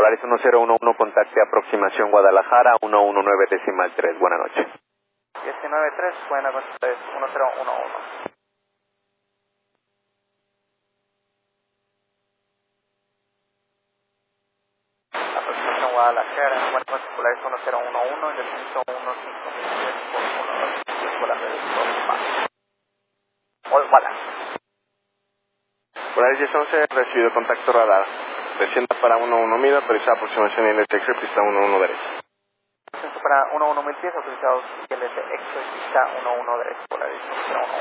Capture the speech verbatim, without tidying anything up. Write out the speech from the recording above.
Polaris uno cero uno uno, contacte aproximación Guadalajara, uno uno nueve decimal tres. Buenas noches. diecinueve tres, buenas noches, uno cero uno uno. Aproximación Guadalajara, buenas noches, Polaris uno cero uno uno, descenso uno cinco tres por uno dos, Polaris dos más. Hola. Polaris diez once, recibido contacto radar. Descienda para uno uno mil, autorizada aproximación I L T X, pista uno uno derecho. Descenso para uno uno mil pies, autorizados I L T X, pista uno uno derecho, Polaris uno cero uno uno.